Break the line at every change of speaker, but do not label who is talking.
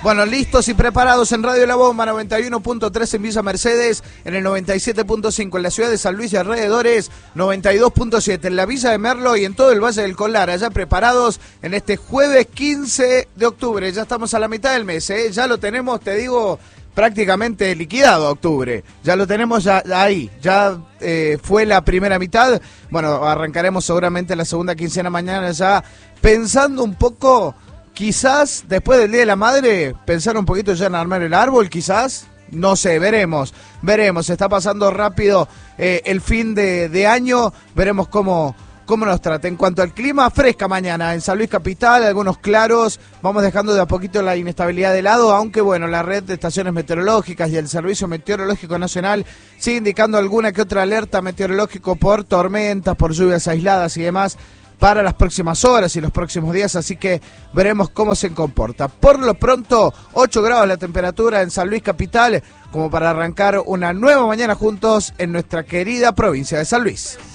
Bueno, listos y preparados en Radio La Bomba 91.3 en Villa Mercedes, en el 97.5 en la ciudad de San Luis y alrededores, 92.7 en la Villa de Merlo y en todo el Valle del Colara, ya preparados en este jueves 15 de octubre. Ya estamos a la mitad del mes, ya lo tenemos, te digo, prácticamente liquidado octubre. Ya lo tenemos ya ahí, ya fue la primera mitad. Bueno, arrancaremos seguramente la segunda quincena mañana ya pensando un poco... Quizás después del Día de la Madre, pensar un poquito ya en armar el árbol, quizás, no sé, veremos, está pasando rápido el fin de año, veremos cómo nos trata. En cuanto al clima, fresca mañana en San Luis Capital, algunos claros, vamos dejando de a poquito la inestabilidad de lado, aunque bueno, la red de estaciones meteorológicas y el Servicio Meteorológico Nacional sigue indicando alguna que otra alerta meteorológico por tormentas, por lluvias aisladas y demás, para las próximas horas y los próximos días, así que veremos cómo se comporta. Por lo pronto, 8 grados la temperatura en San Luis Capital, como para arrancar una nueva mañana juntos en nuestra querida provincia de San Luis.